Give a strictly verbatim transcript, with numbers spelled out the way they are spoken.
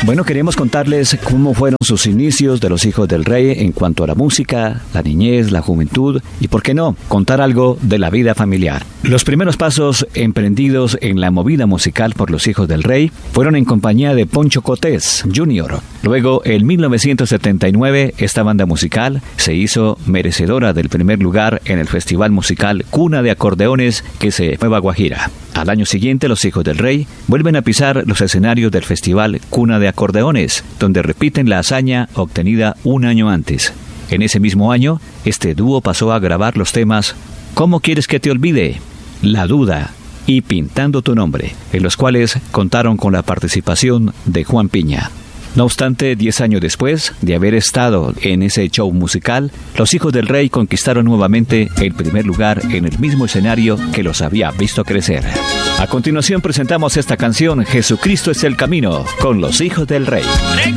Bueno, queremos contarles cómo fueron sus inicios de los Hijos del Rey en cuanto a la música, la niñez, la juventud y, por qué no, contar algo de la vida familiar. Los primeros pasos emprendidos en la movida musical por los Hijos del Rey fueron en compañía de Poncho Cotés junior Luego, en mil novecientos setenta y nueve, esta banda musical se hizo merecedora del primer lugar en el festival musical Cuna de Acordeones que se Nueva Guajira. Al año siguiente, los Hijos del Rey vuelven a pisar los escenarios del festival Cuna de Acordeones, donde repiten la hazaña obtenida un año antes. En ese mismo año, este dúo pasó a grabar los temas ¿Cómo quieres que te olvide?, La Duda y Pintando tu nombre, en los cuales contaron con la participación de Juan Piña. No obstante, diez años después de haber estado en ese show musical, los Hijos del Rey conquistaron nuevamente el primer lugar en el mismo escenario que los había visto crecer. A continuación presentamos esta canción, Jesucristo es el camino, con los Hijos del Rey.